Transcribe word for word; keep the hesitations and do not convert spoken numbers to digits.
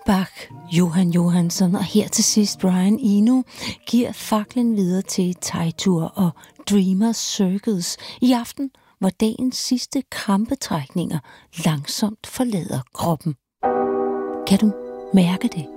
Bach, Johan Johansson og her til sidst Brian Eno giver faklen videre til Teitur og Dreamers Circus i aften, hvor dagens sidste krampetrækninger langsomt forlader kroppen. Kan du mærke det?